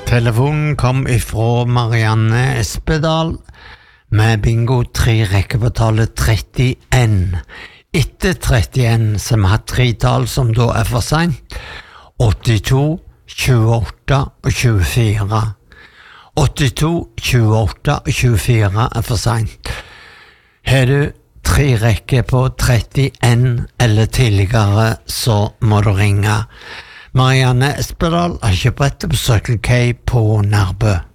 Telefonen kom ifra Marianne Espedal med bingo 3 rekker på tallet 31. Etter 31 som har 3 tall som da for sent. 82, 28 og 24. 82, 28 og 24 for sent. Har du 3 rekker på 31 eller tidligere, så må du ringe. Marianne Espedal har kjøpt på Circle K på Nærbø.